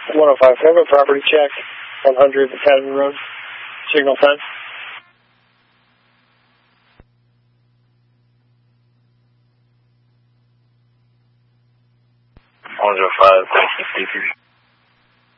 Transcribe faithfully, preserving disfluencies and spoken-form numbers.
one oh five, can I have a property check, one hundred Academy Road, signal ten? one oh five, thank you, speakers.